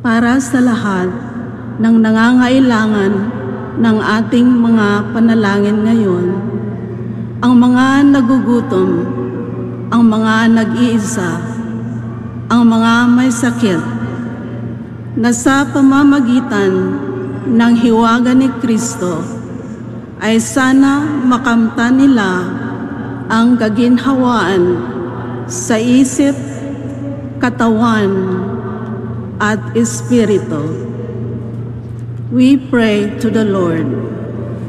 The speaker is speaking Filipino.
para sa lahat ng nangangailangan ng ating mga panalangin ngayon, ang mga nagugutom, ang mga nag-iisa, ang mga may sakit, na sa pamamagitan ng hiwaga ni Kristo ay sana makamtan nila ang kaginhawaan sa isip, katawan, at espiritu. We pray to the Lord.